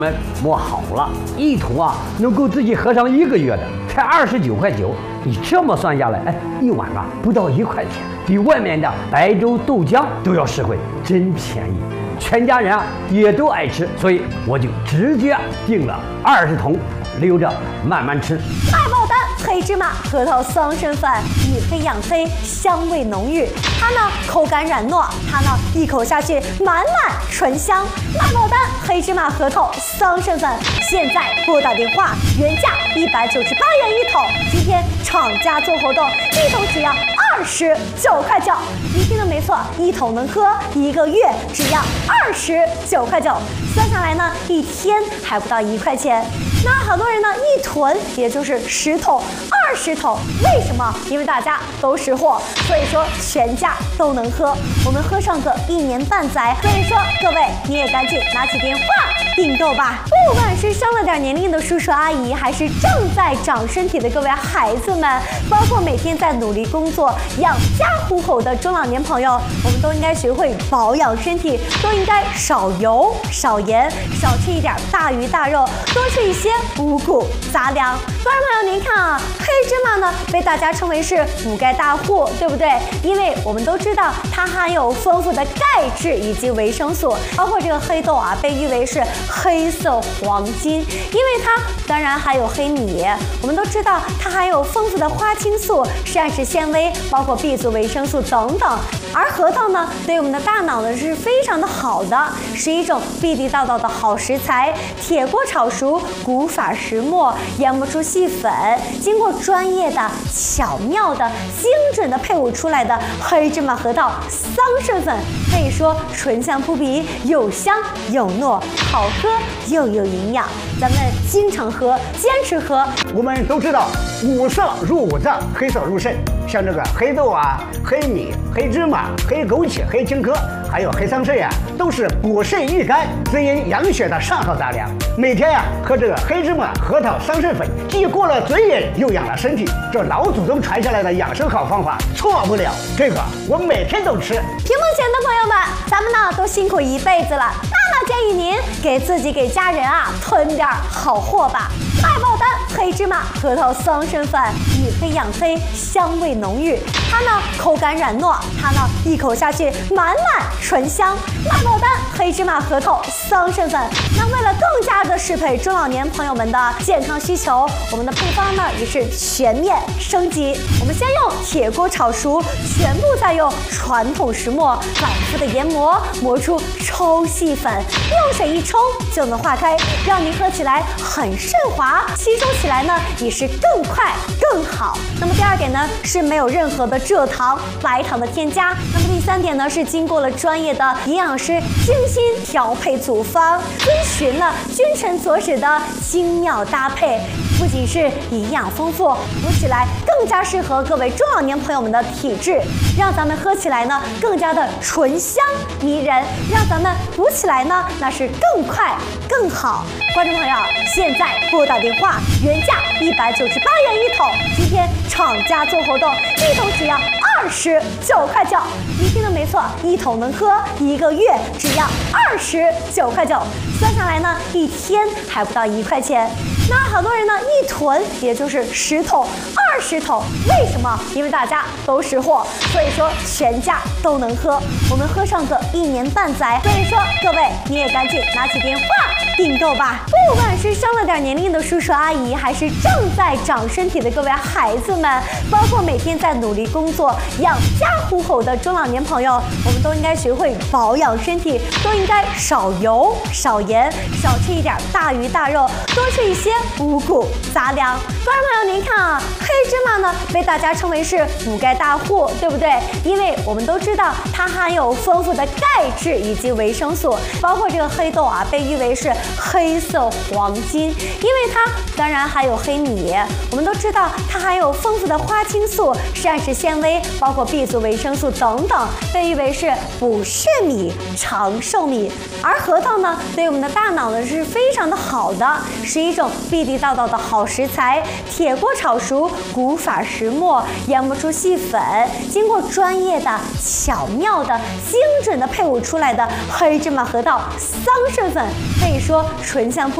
们磨好了，一桶啊能够自己喝上1个月的，才29.9块。你这么算下来，哎，一碗啊不到1块钱，比外面的白粥豆浆都要实惠，真便宜。全家人啊也都爱吃，所以我就直接订了20桶，留着慢慢吃。 大爆单黑芝麻核桃桑葚粉，以黑养黑，香味浓郁。它呢口感软糯，它呢一口下去满满醇香。大爆单黑芝麻核桃桑葚粉，现在拨打电话，原价198元一桶，今天厂家做活动，一桶只要29.9块。你听的没错，一桶能喝1个月，只要29.9块。算下来呢，一天还不到1块钱。那好多人呢一囤也就是10桶、20桶，为什么？因为大家都识货，所以说全家都能喝，我们喝上个1年半载。所以说各位你也赶紧拿起电话订购吧。不管是上了点年龄的叔叔阿姨，还是正在长身体的各位孩子们，包括每天在努力工作养家糊口的中老年朋友，我们都应该学会保养身体，都应该少油少盐，少吃一点大鱼大肉，多吃一些五谷杂粮。观众朋友您看啊，黑芝麻呢被大家称为是补钙大户，对不对？因为我们都知道它含有丰富的钙质以及维生素，包括这个黑豆啊被誉为是黑色黄金，因为它当然还有黑米，我们都知道它含有丰富的花青素、膳食纤维，包括 B 族维生素等等。而核桃呢对我们的大脑呢是非常的好的，是一种地地道道的好食材。铁锅炒熟，古法石磨，研磨出细粉，经过专业的、巧妙的、精准的配伍出来的黑芝麻核桃桑葚粉，可以说醇香扑鼻，又香又糯，好喝又有营养。咱们经常喝，坚持喝。 我们都知道五色入五脏，黑色入肾，像这个黑豆啊、黑米、黑芝麻、黑枸杞、黑青稞，还有黑桑葚呀，都是补肾益肝、滋阴养血的上好杂粮。每天呀喝这个黑芝麻核桃桑葚粉，既过了嘴瘾，又养了身体。这老祖宗传下来的养生好方法，错不了。这个我每天都吃。 屏幕前的朋友们，咱们呢都辛苦一辈子了，那建议您给自己给家人啊囤点好货吧。大爆单黑芝麻核桃桑葚粉，以黑养黑，香味浓郁。它呢口感软糯，它呢一口下去满满醇香。大爆单黑芝麻核桃桑葚粉。那为了更加的适配中老年朋友们的健康需求，我们的配方呢也是全面升级。我们先用铁锅炒熟，全部再用传统石磨反复的研磨，磨出抽细粉，用水一冲就能化开，让您喝起来很顺滑，吸收起来呢也是更快更好。那么第二点呢是没有任何的蔗糖、白糖的添加。那么第三点呢是经过了专业的营养师精心调配组方，遵循了君臣佐使的精妙搭配，不仅是营养丰富，补起来更加适合各位中老年朋友们的体质，让咱们喝起来呢更加的醇香迷人，让咱们补起来呢那是更快更好。观众朋友，现在拨打电话，原价198元一桶，今天厂家做活动，一桶只要29.9块。你听的没错，一桶能喝1个月，只要29.9块。算下来呢，一天还不到1块钱。那好多人呢一囤也就是10桶、20桶，为什么？因为大家都识货，所以说全家都能喝，我们喝上个1年半载。所以说各位你也赶紧拿起电话订购吧。不管是上了点年龄的叔叔阿姨，还是正在长身体的各位孩子们，包括每天在努力工作养家糊口的中老年朋友，我们都应该学会保养身体，都应该少油少盐，少吃一点大鱼大肉，多吃一些五谷杂粮。观众朋友您看啊，黑芝麻呢被大家称为是补钙大户，对不对？因为我们都知道它含有丰富的钙质以及维生素，包括这个黑豆啊被誉为是黑色黄金，因为它当然还有黑米，我们都知道它含有丰富的花青素、膳食纤维，包括 B 族维生素等等，被誉为是补血米、长寿米。而核桃呢对我们的大脑呢是非常的好的，是一种地地道道的好食材，铁锅炒熟，古法石磨研磨出细粉，经过专业的、巧妙的、精准的配伍出来的黑芝麻核桃桑葚粉，可以说醇香